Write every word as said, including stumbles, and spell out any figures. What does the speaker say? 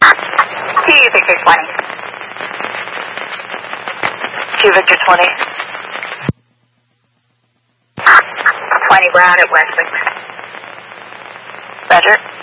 T Victor twenty. T Victor twenty. twenty Brown at Westwick. Roger.